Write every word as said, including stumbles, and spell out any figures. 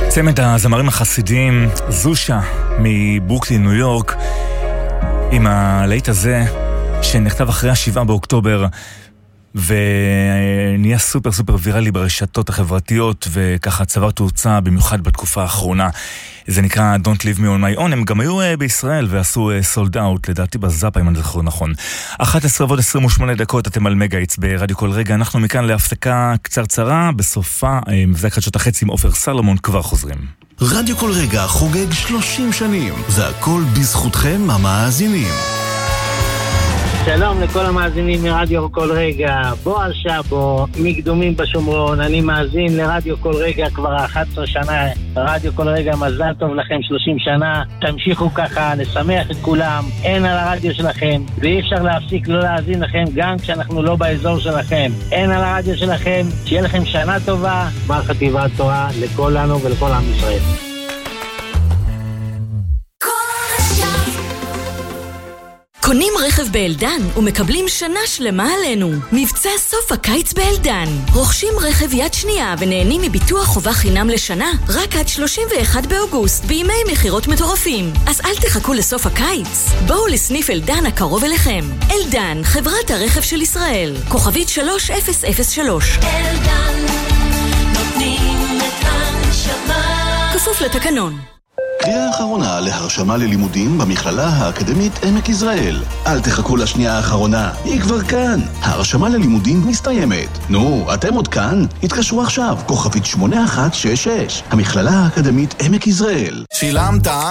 צמד הזמרים החסידים, זושה מברוקלין, ניו יורק, עם הלהיט הזה שנכתב אחרי השבעה באוקטובר ונהיה סופר סופר ויראלי ברשתות החברתיות, וככה צבר תאוצה במיוחד בתקופה האחרונה. זה נקרא Don't Leave Me On My Own. הם גם היו בישראל ועשו סולד אאוט, לדעתי בזאפה, אם אני זוכר נכון. אחת עשרה ועוד עשרים ושמונה דקות, אתם על מגה-היטס ברדיו כל רגע. אנחנו מכאן להפסקה קצרצרה, בסופה מבזק חדשות החצי עם עופר סלומון, כבר חוזרים. רדיו כל רגע חוגג שלושים שנים, זה הכל בזכותכם המאזינים. שלום לכל המאזינים מרדיו כל רגע, בועז שבו, מקדומים בשומרון. אני מאזין לרדיו כל רגע כבר אחת עשרה שנה. רדיו כל רגע, מזל טוב לכם, שלושים שנה. תמשיכו ככה, לשמח את כולם. אין על הרדיו שלכם, ואי אפשר להפסיק לא להאזין לכם גם כשאנחנו לא באזור שלכם. אין על הרדיו שלכם, שיהיה לכם שנה טובה. גמר חטיבת תורה לכולנו ולכל עם ישראל. קונים רכב באלדן ומקבלים שנה שלמה עלינו. מבצע סוף הקיץ באלדן. רוכשים רכב יד שנייה ונהנים מביטוח חובה חינם לשנה רק עד שלושים ואחד באוגוסט בימי מחירות מטורפים. אז אל תחכו לסוף הקיץ. בואו לסניף אלדן הקרוב אליכם. אלדן, חברת הרכב של ישראל. כוכבית שלוש אפס אפס שלוש. אלדן, נותנים את הנשמה. כפוף לתקנון. קריאה האחרונה להרשמה ללימודים במכללה האקדמית עמק יזרעאל. אל תחכו לשנייה האחרונה, היא כבר כאן. ההרשמה ללימודים מסתיימת. נו, אתם עוד כאן? התקשרו עכשיו, כוכבית שמונה אחת שש שש. המכללה האקדמית עמק יזרעאל. שילמת?